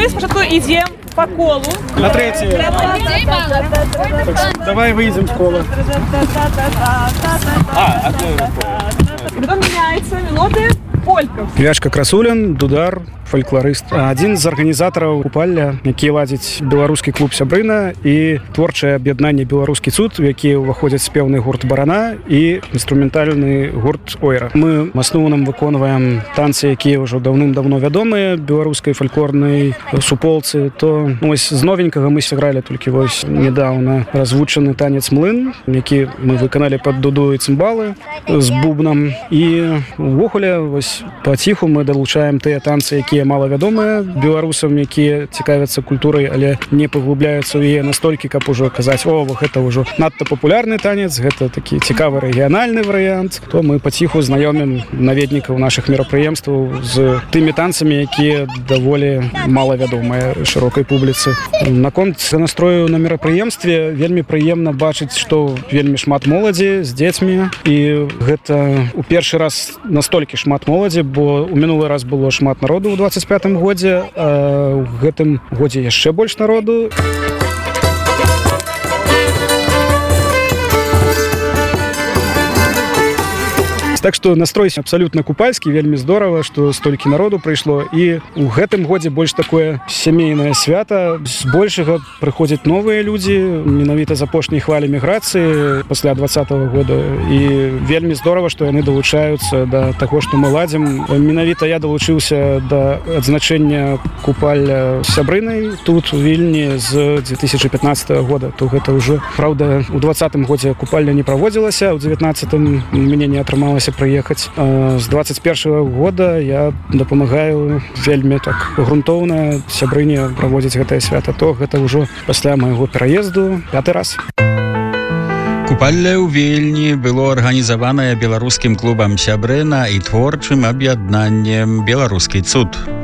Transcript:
Мы спочатку ідзем по колу. На третье. Давай выйдем с кола. Потом меняется мелодия польков. Ляшка Красулін, дудар, фальклорыст. Адзін з арганізатараў купальня, які ладзіць беларускі клуб «Сябрына» і творчае аб'яднанне «Беларускі цуд», у які ўваходзяць спеўны гурт «Барана» і інструментальны гурт «Ойра». Мы в асноўным выконваем танцы, якія ўжо даўным-давно вядомыя беларускай фальклорнай суполцы. То ось з новенькага мы сыгралі толькі вось недавно развучаны танец «Млын», які мы выканалі пад дуду і цымбалы з бубнам. І увогуле вось паціху мы далучаем тыя танцы, якія малавядомыя беларусам, якія цікавяцца культурай, але не паглубляюцца ў яе настолькі, каб ужо казаць: о, гэта ўжо надта папулярны танец, гэта такі цікавы рэгіянальны варыянт. То мы паціху знаёмім наведнікаў нашых мерапрыемстваў з тымі танцамі, якія даволі малавядомыя шырокай публіцы. Наконт настрою на мерапрыемстве вельмі прыемна бачыць, што вельмі шмат моладзі з дзецьмі, і гэта у першы раз настолькі шмат моладзі, бо у мінулы раз было шмат народу ў 25-м годзе, а ў гэтым годзе яшчэ больш народу. Так што настрой абсалютна купальскі, вельмі здорава, што столькі народу прыйшло. І ў гэтым годзе больш такое сямейнае свята. Збольшага прыходзяць новыя людзі, менавіта з апошняй хвалі міграцыі пасля 20-го года. І вельмі здорава, што яны далучаюцца да таго, што мы ладзім. Менавіта я далучыўся да адзначэння купальня «Сябрынай» тут у Вільні з 2015 года. То гэта ўжо, праўда, у 20-м годзе купальня не праводзілася, у 19-м мяне не атрымалася прыехаць. З 21-го года я дапамагаю вельмі так грунтоўна сябрыне праводзіць гэтае свята. То гэта ўжо пасля майго пераезду 5-й раз. Купалле ў Вільні было арганізаванае беларускім клубам «Сябрына» і творчым аб'яднаннем «Беларускі цуд».